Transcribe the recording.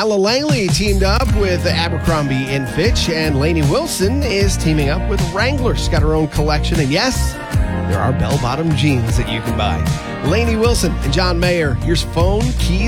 Ella Langley teamed up with Abercrombie and Fitch, and Lainey Wilson is teaming up with Wrangler. She's got her own collection, and yes, there are bell-bottom jeans that you can buy. Lainey Wilson and John Mayer, here's Phone Keys